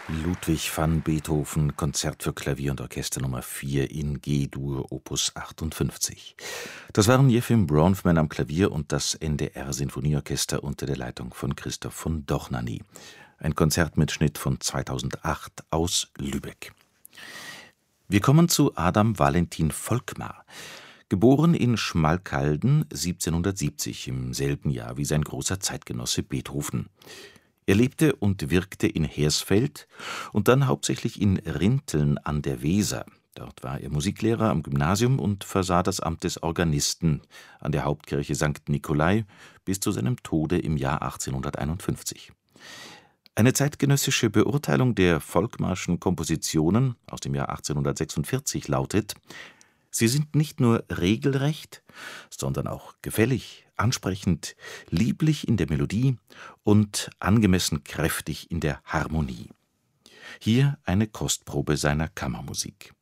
Ludwig van Beethoven, Konzert für Klavier und Orchester Nummer 4 in G-Dur, Opus 58. Das waren Jefim Bronfman am Klavier und das NDR-Sinfonieorchester unter der Leitung von Christoph von Dohnanyi. Ein Konzert mit Schnitt von 2008 aus Lübeck. Wir kommen zu Adam Valentin Volkmar. Geboren in Schmalkalden 1770, im selben Jahr wie sein großer Zeitgenosse Beethoven. Er lebte und wirkte in Hersfeld und dann hauptsächlich in Rinteln an der Weser. Dort war er Musiklehrer am Gymnasium und versah das Amt des Organisten an der Hauptkirche St. Nikolai bis zu seinem Tode im Jahr 1851. Eine zeitgenössische Beurteilung der Volkmarschen Kompositionen aus dem Jahr 1846 lautet: Sie sind nicht nur regelrecht, sondern auch gefällig, ansprechend, lieblich in der Melodie und angemessen kräftig in der Harmonie. Hier eine Kostprobe seiner Kammermusik.